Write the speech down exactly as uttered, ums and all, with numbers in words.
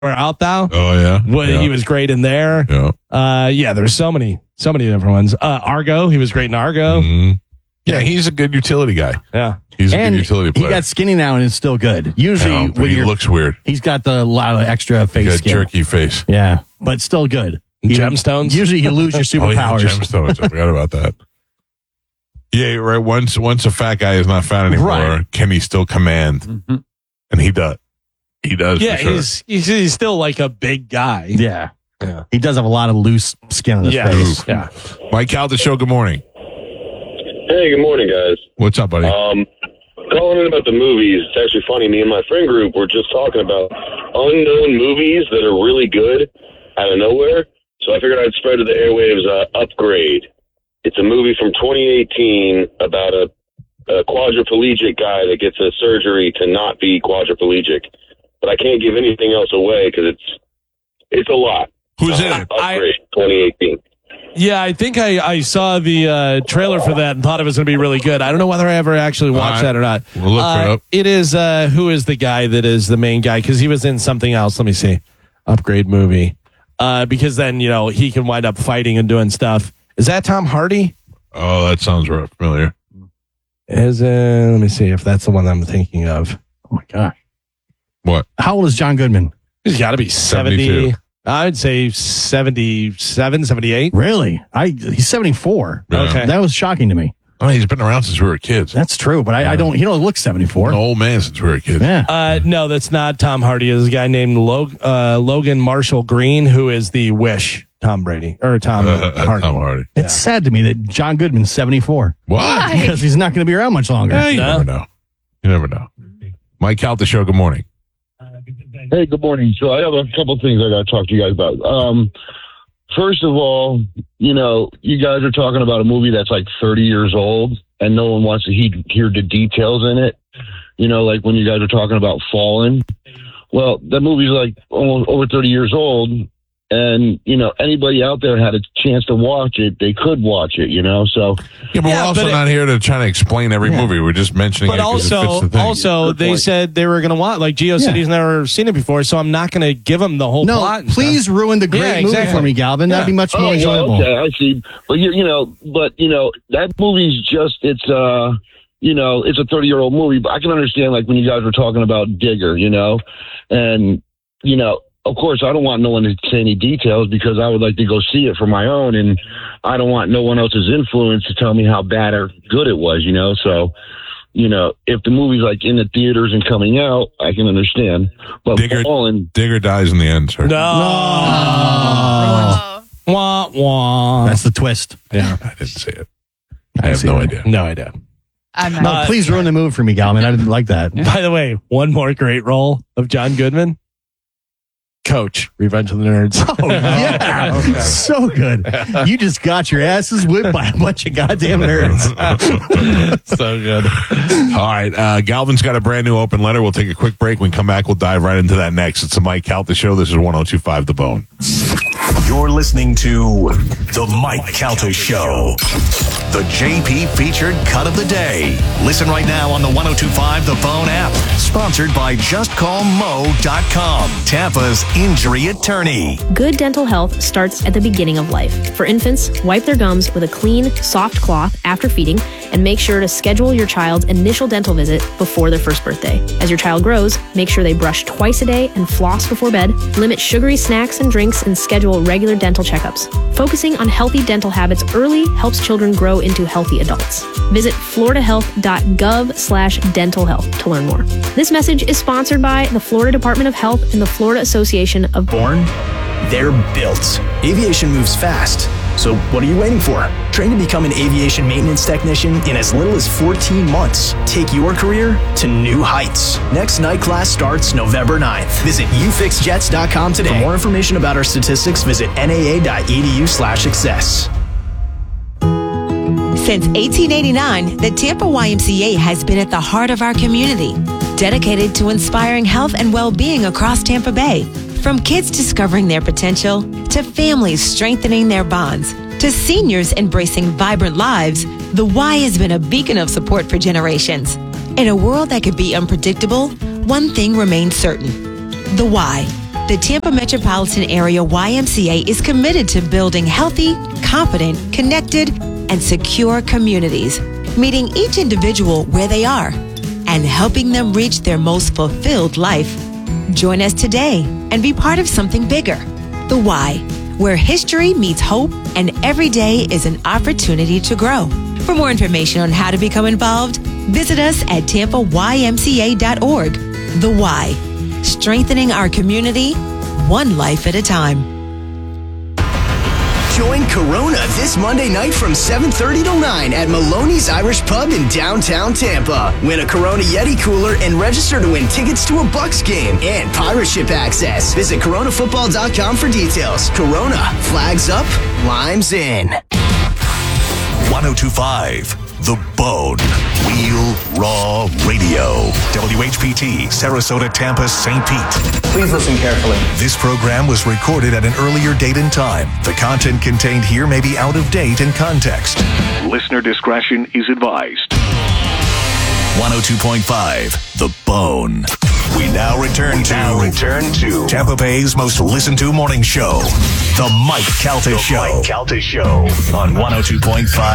Out Thou. Oh, yeah. Well, yeah. He was great in there. Yeah. Uh, yeah, there's so many, so many different ones. Uh, Argo. He was great in Argo. Mm-hmm. Yeah, he's a good utility guy. Yeah. He's a and good utility player. He got skinny now and is still good. Usually, I know, but when he you're, looks weird. he's got the lot of extra face He got skin. jerky face. Yeah, but still good. You- Gemstones. Usually, you lose your Oh, yeah, superpowers. gemstones. I forgot about that. Yeah, you're right. Once once a fat guy is not fat anymore, Right. can he still command? Mm-hmm. And he does. He does. Yeah, for sure. he's, he's he's still like a big guy. Yeah. Yeah. He does have a lot of loose skin on his Yeah. face. Yeah. Mike Calta Show. Good morning. Hey, good morning, guys. What's up, buddy? Um, calling in about the movies. It's actually funny. Me and my friend group were just talking about unknown movies that are really good out of nowhere. So I figured I'd spread to the airwaves uh, Upgrade. It's a movie from twenty eighteen about a, a quadriplegic guy that gets a surgery to not be quadriplegic. But I can't give anything else away because it's it's a lot. Who's uh, in it? Upgrade, twenty eighteen. Yeah, I think I, I saw the uh, trailer for that and thought it was going to be really good. I don't know whether I ever actually watched right. that or not. We'll look uh, it up. It is, uh, who is the guy that is the main guy? Because he was in something else. Let me see. Upgrade movie. Uh, because then, you know, he can wind up fighting and doing stuff. Is that Tom Hardy? Oh, that sounds right, familiar. Is it, let me see if that's the one I'm thinking of. Oh, my gosh. What? How old is John Goodman? He's got to be seventy. seventy-two. I'd say seventy-seven, seventy-eight. Really? I He's seventy-four. Yeah. Okay. That was shocking to me. Oh, he's been around since we were kids. That's true, but I, I don't, he don't look seventy-four. An old man since we were kids. Yeah. Uh, no, that's not Tom Hardy. It's a guy named Log- uh, Logan Marshall Green, who is the Wish Tom Brady or Tom Uh, Hardy. Tom Hardy. It's sad to me that John Goodman's seventy-four. What? Because he's not going to be around much longer. Yeah, you No. never know. You never know. Mike Calta Show. Good morning. Hey, good morning. So I have a couple things I got to talk to you guys about. Um, first of all, you know, you guys are talking about a movie that's like thirty years old, and no one wants to he- hear the details in it. You know, like when you guys are talking about Fallen. Well, that movie's like almost over thirty years old, and, you know, anybody out there had a chance to watch it, they could watch it, you know? So, Yeah, but Yeah, we're also but it- not here to try to explain every movie. We're just mentioning But it 'cause it fits also, the thing. also, Good they point. said they were going to watch. Like Geo said, Yeah. he's never seen it before, so I'm not going to give him the whole No, plot. and please stuff. ruin the great Yeah, movie exactly. for me, Galvin. That'd be much more oh, well, enjoyable. okay, I see. But, you, you know, but, you know, that movie's just, it's, uh, you know, it's a thirty-year-old movie, but I can understand, like, when you guys were talking about Digger, you know, and, you know, of course, I don't want no one to say any details because I would like to go see it for my own, and I don't want no one else's influence to tell me how bad or good it was, you know. So, you know, if the movie's like in the theaters and coming out, I can understand. But Digger- Fallen, Digger dies in the end, sir. No. Oh. Wah, wah. That's the twist. yeah. I didn't say it. I have see no it. idea. No idea. I'm No, not. please ruin the movie for me, Galvin. I didn't like that. By the way, one more great role of John Goodman. Coach, Revenge of the Nerds. Oh, yeah. So good. You just got your asses whipped by a bunch of goddamn nerds. So good. All right. Uh, Galvin's got a brand new open letter. We'll take a quick break. When we come back, we'll dive right into that next. It's the Mike Calta Show. This is one oh two point five The Bone. You're listening to The Mike Calta Show, the J P featured cut of the day. Listen right now on the one oh two point five The Bone app. Sponsored by just call mo dot com, Tampa's injury attorney. Good dental health starts at the beginning of life. For infants, wipe their gums with a clean, soft cloth after feeding, and make sure to schedule your child's initial dental visit before their first birthday. As your child grows, make sure they brush twice a day and floss before bed, limit sugary snacks and drinks, and schedule regular dental checkups. Focusing on healthy dental habits early helps children grow into healthy adults. Visit floridahealth.gov slash dental health to learn more. This message is sponsored by the Florida Department of Health and the Florida Association of Born, they're built. Aviation moves fast. So what are you waiting for? Train to become an aviation maintenance technician in as little as fourteen months. Take your career to new heights. Next night class starts November ninth. Visit u fix jets dot com today. For more information about our statistics, visit n a a dot e d u slash success. Since eighteen eighty-nine, the Tampa Y M C A has been at the heart of our community, dedicated to inspiring health and well-being across Tampa Bay. From kids discovering their potential, to families strengthening their bonds, to seniors embracing vibrant lives, the Y has been a beacon of support for generations. In a world that could be unpredictable, one thing remains certain: the Y. The Tampa metropolitan area Y M C A is committed to building healthy, confident, connected, and secure communities, meeting each individual where they are and helping them reach their most fulfilled life. Join us today and be part of something bigger. The Y, where history meets hope and every day is an opportunity to grow. For more information on how to become involved, visit us at tampa y m c a dot org. The Y, strengthening our community, one life at a time. Join Corona this Monday night from seven thirty till nine at Maloney's Irish Pub in downtown Tampa. Win a Corona Yeti cooler and register to win tickets to a Bucks game and pirate ship access. Visit corona football dot com for details. Corona, flags up, limes in. one oh two point five The Bone. Real Raw Radio. W H P T, Sarasota, Tampa, Saint Pete. Please listen carefully. This program was recorded at an earlier date and time. The content contained here may be out of date in context. Listener discretion is advised. one oh two point five The Bone. We now return we to now return to Tampa Bay's most listened to morning show, The Mike Calta Show. The Mike Calta Show on one oh two point five